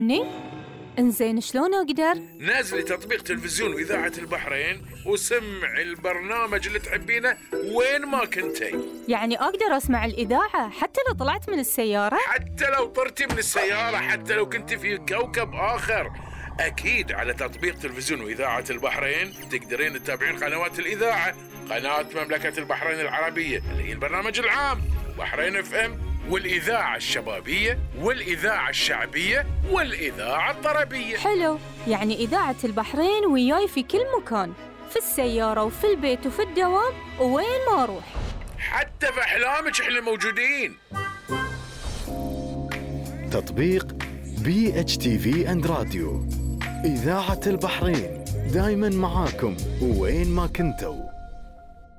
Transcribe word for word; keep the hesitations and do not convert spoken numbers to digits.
ني؟ انزين شلون اقدر؟ نازلي تطبيق تلفزيون وإذاعة البحرين وسمعي البرنامج اللي تحبينه وين ما كنتي. يعني اقدر اسمع الاذاعة حتى لو طلعت من السيارة؟ حتى لو طرتي من السيارة، حتى لو كنت في كوكب آخر. أكيد على تطبيق تلفزيون وإذاعة البحرين تقدرين تتابعين قنوات الإذاعة، قناة مملكة البحرين العربية اللي هي البرنامج العام، بحرين اف ام، والإذاعة الشبابية، والإذاعة الشعبية، والإذاعة الطربية. حلو، يعني إذاعة البحرين وياي في كل مكان، في السيارة وفي البيت وفي الدوام ووين ما أروح. حتى في أحلامك إحنا موجودين. تطبيق بي اتش تي في اند راديو، إذاعة البحرين دايما معاكم وين ما كنتوا.